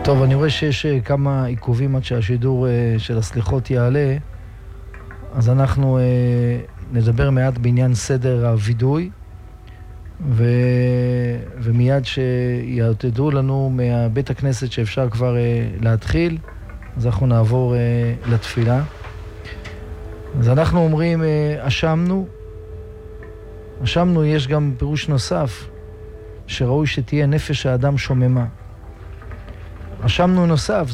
טוב, אני רואה שיש כמה עיכובים עד שהשידור של הסליחות יעלה, אז אנחנו נדבר מעט בעניין סדר הוידוי, ומיד שיעתדו לנו מבית הכנסת שאפשר כבר להתחיל, אז אנחנו נעבור לתפילה. אז אנחנו אומרים, אשמנו, יש גם פירוש נוסף, שראוי שתהיה נפש האדם שוממה. אשמנו נוסף,